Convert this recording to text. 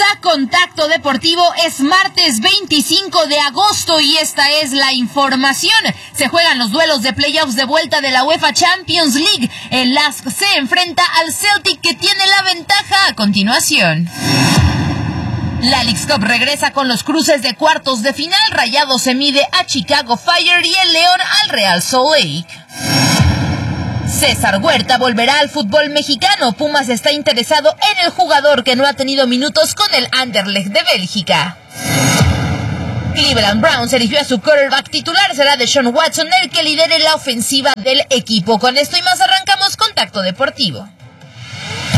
Contacto Deportivo. Es martes 25 de agosto y esta es la información. Se juegan los duelos de playoffs de vuelta de la UEFA Champions League. El LASK se enfrenta al Celtic, que tiene la ventaja a continuación. La Leagues Cup regresa con los cruces de cuartos de final. Rayados se mide a Chicago Fire y el León al Real Salt Lake. César Huerta volverá al fútbol mexicano. Pumas está interesado en el jugador, que no ha tenido minutos con el Anderlecht de Bélgica. Cleveland Browns eligió a su quarterback titular. Será Deshaun Watson el que lidere la ofensiva del equipo. Con esto y más arrancamos Contacto Deportivo.